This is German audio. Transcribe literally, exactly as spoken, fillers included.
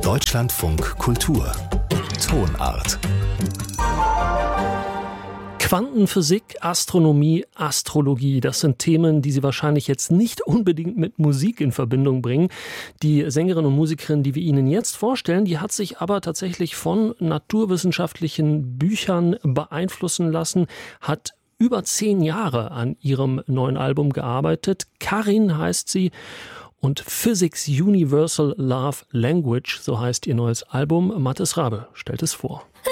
Deutschlandfunk Kultur Tonart. Quantenphysik, Astronomie, Astrologie, das sind Themen, die Sie wahrscheinlich jetzt nicht unbedingt mit Musik in Verbindung bringen. Die Sängerin und Musikerin, die wir Ihnen jetzt vorstellen, die hat sich aber tatsächlich von naturwissenschaftlichen Büchern beeinflussen lassen, hat über zehn Jahre an ihrem neuen Album gearbeitet. Karin heißt sie. Und Physics Universal Love Language, so heißt ihr neues Album. Mathis Rabe stellt es vor.